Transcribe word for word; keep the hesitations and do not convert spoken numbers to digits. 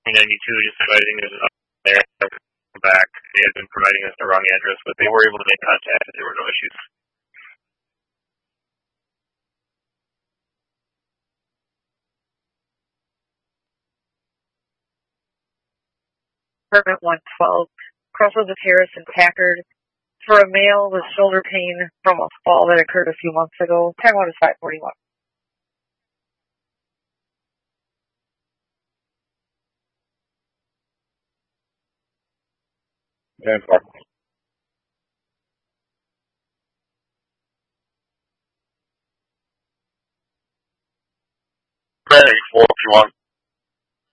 ninety-two, just advising there's an up there back. They had been providing us the wrong address, but they were able to make contact and there were no issues. Department one twelve, crossroads of Harris and Packard, for a male with shoulder pain from a fall that occurred a few months ago. Time out is five forty-one. ten four. Ready, four if you want.